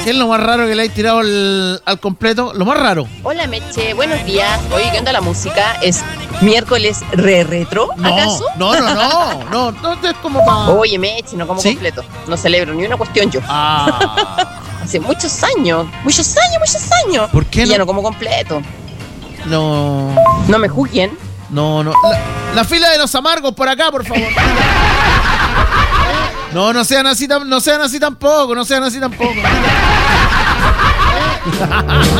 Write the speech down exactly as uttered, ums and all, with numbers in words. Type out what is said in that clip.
¿Qué es lo más raro que le hayas tirado al, al completo? Lo más raro. Hola, Meche, buenos días. Oye, ¿qué onda la música? ¿Es miércoles re retro, acaso? No, no, no, no, no, no es como para... Oye, Meche, no como ¿Sí? completo. No celebro ni una cuestión yo. Ah, Hace muchos años, muchos años, muchos años. ¿por qué Y no? ya no como completo. No, No me juzguen. no, no. La, la fila de los amargos por acá, por favor. No, no sean así, tam- no sean así tampoco, no sean así tampoco.